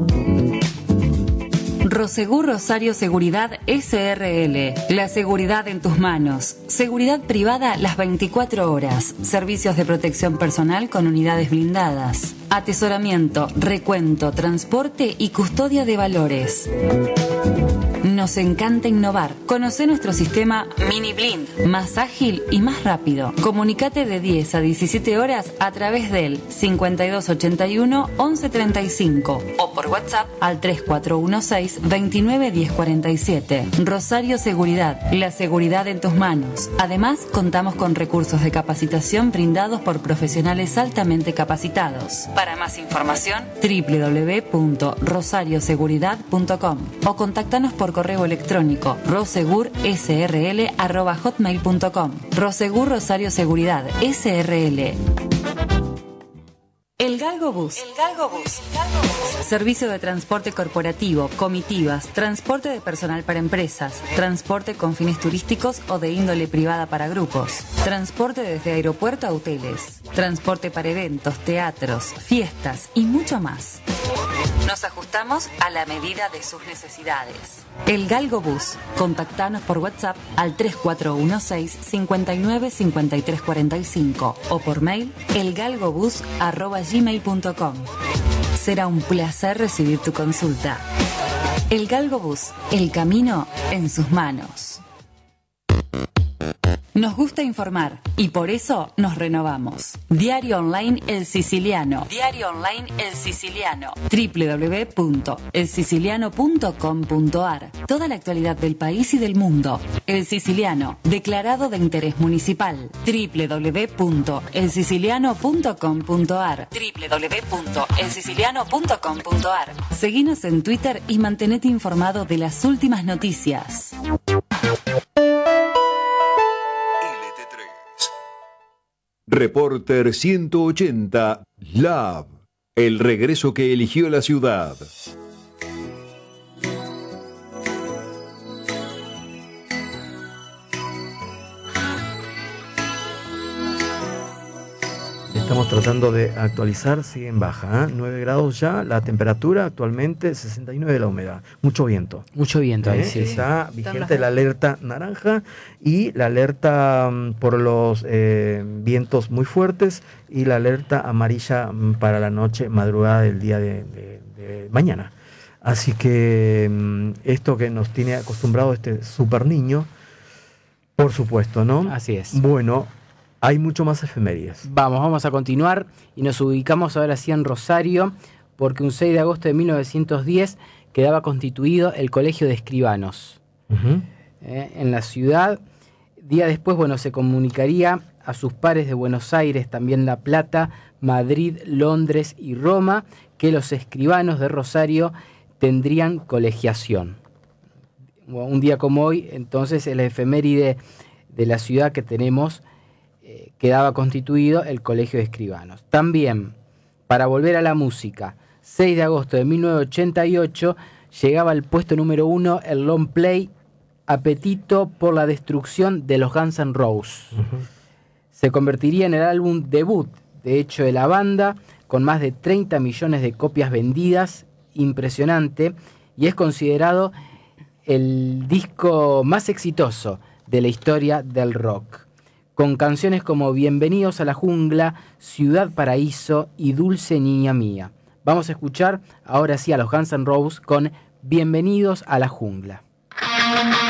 Prosegur Rosario Seguridad S.R.L. La seguridad en tus manos. Seguridad privada las 24 horas. Servicios de protección personal con unidades blindadas. Atesoramiento, recuento, transporte y custodia de valores. Nos encanta innovar. Conoce nuestro sistema Mini Blind, más ágil y más rápido. Comunicate de 10 a 17 horas a través del 5281 1135 o por WhatsApp al 3416 29 1047. Rosario Seguridad, la seguridad en tus manos. Además, contamos con recursos de capacitación brindados por profesionales altamente capacitados. Para más información, www.rosarioseguridad.com o contáctanos por correo electrónico rosegursrl@hotmail.com. Rosegur Rosario Seguridad S.R.L. El Galgo Bus. Servicio de transporte corporativo, comitivas, transporte de personal para empresas, transporte con fines turísticos o de índole privada para grupos, transporte desde aeropuerto a hoteles, transporte para eventos, teatros, fiestas y mucho más. Nos ajustamos a la medida de sus necesidades. El Galgo Bus. Contactanos por WhatsApp al 3416 59 53 45 o por mail elgalgobus@gmail.com. Será un placer recibir tu consulta. El Galgo Bus. El camino en sus manos. Nos gusta informar y por eso nos renovamos. Diario Online El Siciliano. Diario Online El Siciliano. www.elsiciliano.com.ar. Toda la actualidad del país y del mundo. El Siciliano. Declarado de interés municipal. www.elsiciliano.com.ar. www.elsiciliano.com.ar. Seguinos en Twitter y mantenete informado de las últimas noticias. Reporter 180 Lab. El regreso que eligió la ciudad. Estamos tratando de actualizar, sigue en baja, 9 grados ya, la temperatura actualmente 69 de la humedad, mucho viento. Ahí sí, está vigente la alerta naranja y la alerta por los vientos muy fuertes y la alerta amarilla para la noche, madrugada del día de mañana. Así que esto que nos tiene acostumbrado este super niño, por supuesto, ¿no? Así es. Bueno, hay mucho más efemérides. Vamos a continuar y nos ubicamos ahora sí en Rosario, porque un 6 de agosto de 1910 quedaba constituido el Colegio de Escribanos. En la ciudad. Día después, se comunicaría a sus pares de Buenos Aires, también La Plata, Madrid, Londres y Roma, que los escribanos de Rosario tendrían colegiación. Un día como hoy, entonces, en la efeméride de la ciudad que tenemos, quedaba constituido el Colegio de Escribanos. También, para volver a la música, 6 de agosto de 1988 llegaba al puesto número 1 el long play Apetito por la destrucción de los Guns N' Roses. Se convertiría en el álbum debut, de hecho, de la banda, con más de 30 millones de copias vendidas, impresionante, y es considerado el disco más exitoso de la historia del rock, con canciones como Bienvenidos a la Jungla, Ciudad Paraíso y Dulce Niña Mía. Vamos a escuchar ahora sí a los Guns N' Roses con Bienvenidos a la Jungla.